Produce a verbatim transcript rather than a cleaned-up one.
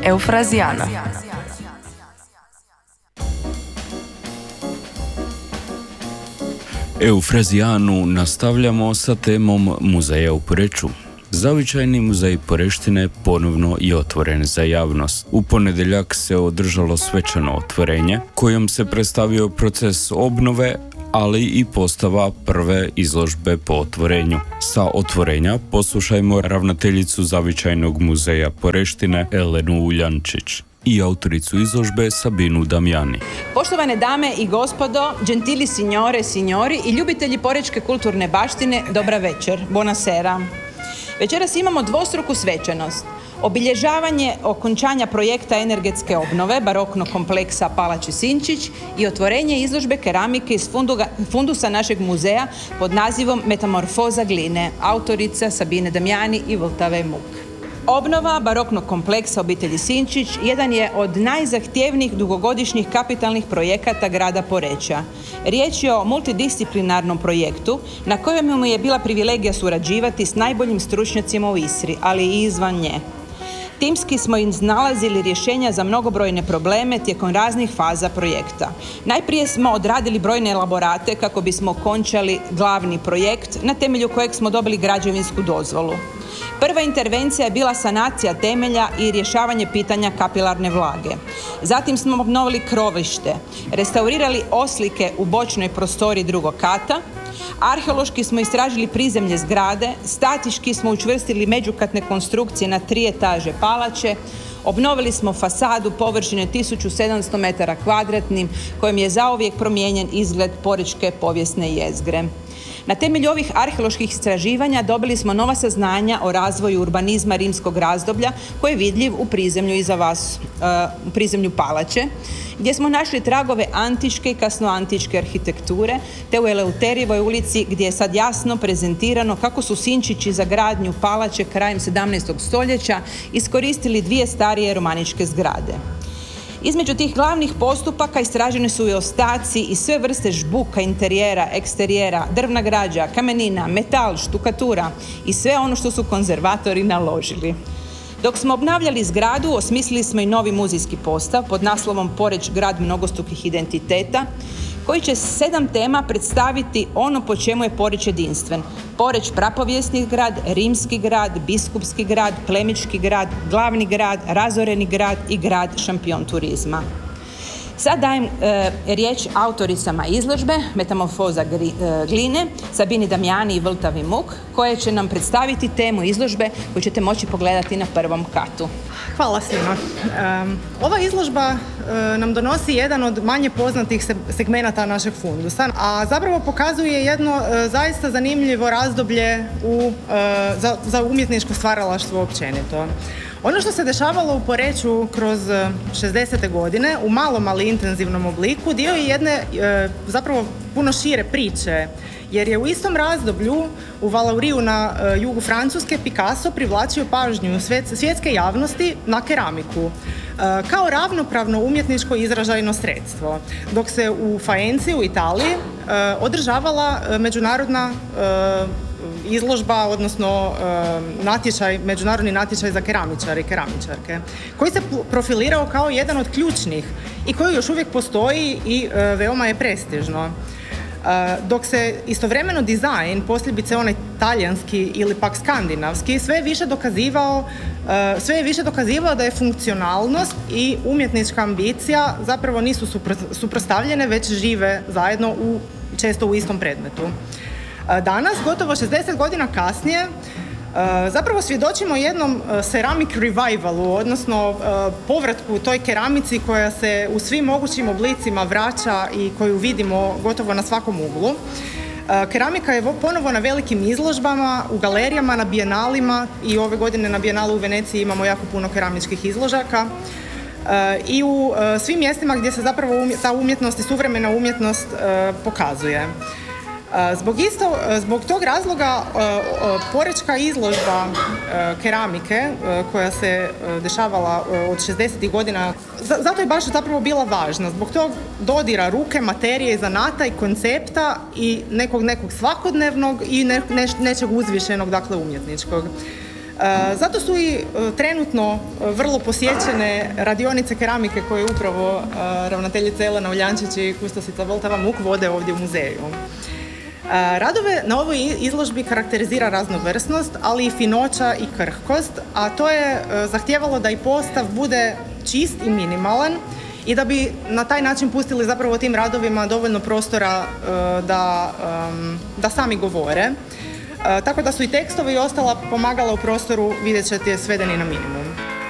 Eufrazijana. Eufrazijanu nastavljamo sa temom muzeja u Poreču. Zavičajni muzej Poreštine ponovno je otvoren za javnost. U ponedjeljak se održalo svečano otvorenje, kojom se predstavio proces obnove, ali i postava prve izložbe po otvorenju. Sa otvorenja poslušajmo ravnateljicu Zavičajnog muzeja Poreštine Elenu Uljančić i autoricu izložbe Sabinu Damjani. Poštovane dame i gospodo, gentili signore, signori i ljubitelji porečke kulturne baštine, dobra večer, buonasera. Večeras imamo dvostruku svečanost. Obilježavanje okončanja projekta energetske obnove baroknog kompleksa Palače Sinčić i otvorenje izložbe keramike iz funduga, fundusa našeg muzeja pod nazivom Metamorfoza gline, autorica Sabine Damjani i Vltave Muk. Obnova baroknog kompleksa obitelji Sinčić jedan je od najzahtjevnijih dugogodišnjih kapitalnih projekata grada Poreča. Riječ je o multidisciplinarnom projektu na kojem mu je bila privilegija surađivati s najboljim stručnjacima u Istri, ali i izvan nje. Timski smo iznalazili rješenja za mnogobrojne probleme tijekom raznih faza projekta. Najprije smo odradili brojne elaborate kako bismo okončali glavni projekt na temelju kojeg smo dobili građevinsku dozvolu. Prva intervencija je bila sanacija temelja i rješavanje pitanja kapilarne vlage. Zatim smo obnovili krovište, restaurirali oslike u bočnoj prostoriji drugog kata, arheološki smo istražili prizemlje zgrade, statički smo učvrstili međukatne konstrukcije na tri etaže palače, obnovili smo fasadu površine tisuću sedamsto metara kvadratnim kojim je zauvijek promijenjen izgled porečke povijesne jezgre. Na temelju ovih arheoloških istraživanja dobili smo nova saznanja o razvoju urbanizma rimskog razdoblja koji je vidljiv u prizemlju iza vas, u prizemlju palače, gdje smo našli tragove antičke i kasnoantičke arhitekture, te u Eleuterijevoj ulici gdje je sad jasno prezentirano kako su Sinčići za gradnju palače krajem sedamnaestog stoljeća iskoristili dvije starije romaničke zgrade. Između tih glavnih postupaka istraženi su i ostaci i sve vrste žbuka, interijera, eksterijera, drvna građa, kamenina, metal, štukatura i sve ono što su konzervatori naložili. Dok smo obnavljali zgradu, osmislili smo i novi muzejski postav pod naslovom Poreč, grad mnogostrukih identiteta, koji će sedam tema predstaviti ono po čemu je Poreč jedinstven. Poreč prapovijesni grad, rimski grad, biskupski grad, plemički grad, glavni grad, razoreni grad i grad šampion turizma. Sad dajem e, riječ autoricama izložbe Metamorfoza gline, Sabini Damjani i Vltavi Muk, koje će nam predstaviti temu izložbe koju ćete moći pogledati na prvom katu. Hvala svima. Um, ova izložba uh, nam donosi jedan od manje poznatih se- segmenata našeg fundusa, a zapravo pokazuje jedno uh, zaista zanimljivo razdoblje u, uh, za, za umjetničko stvaralaštvo općenito. Ono što se dešavalo u Poreču kroz šezdesete godine u malom ali intenzivnom obliku dio je jedne e, zapravo puno šire priče, jer je u istom razdoblju u Valauriju na e, jugu Francuske Picasso privlačio pažnju svjet, svjetske javnosti na keramiku e, kao ravnopravno umjetničko izražajno sredstvo, dok se u Faenci u Italiji e, održavala međunarodna e, izložba, odnosno e, natječaj, međunarodni natječaj za keramičare i keramičarke, koji se profilirao kao jedan od ključnih i koji još uvijek postoji i e, veoma je prestižno. E, dok se istovremeno dizajn, posebice onaj talijanski ili pak skandinavski, sve je više dokazivao, e, sve je više dokazivao da je funkcionalnost i umjetnička ambicija zapravo nisu supro, suprotstavljene, već žive zajedno u, često u istom predmetu. Danas, gotovo šezdeset godina kasnije, zapravo svjedočimo jednom ceramic revivalu, odnosno povratku toj keramici koja se u svim mogućim oblicima vraća i koju vidimo gotovo na svakom uglu. Keramika je ponovo na velikim izložbama, u galerijama, na bijenalima i ove godine na bijenalu u Veneciji imamo jako puno keramičkih izložaka. I u svim mjestima gdje se zapravo ta umjetnost i suvremena umjetnost pokazuje. Zbog, isto, zbog tog razloga porečka izložba keramike koja se dešavala od šezdesetih godina, zato je baš zapravo bila važna, zbog tog dodira ruke, materije, zanata i koncepta i nekog nekog svakodnevnog i ne, ne, nečeg uzvišenog, dakle umjetničkog. Zato su i trenutno vrlo posjećene radionice keramike koje upravo ravnateljica Elena Uljančić i kustosica Voltava Muk vode ovdje u muzeju. Radove na ovoj izložbi karakterizira raznovrsnost, ali i finoća i krhkost, a to je zahtijevalo da i postav bude čist i minimalan i da bi na taj način pustili zapravo tim radovima dovoljno prostora da, da sami govore. Tako da su i tekstovi i ostala pomagala u prostoru, vidjet ćete, svedeni na minimum.